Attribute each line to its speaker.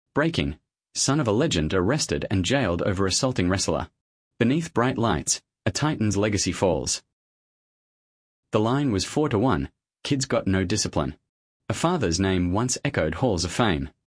Speaker 1: Breaking. Son of a legend arrested and jailed over assaulting wrestler. Beneath bright lights, a Titan's legacy falls. The line was 4-1. Kids got no discipline. A father's name once echoed halls of fame.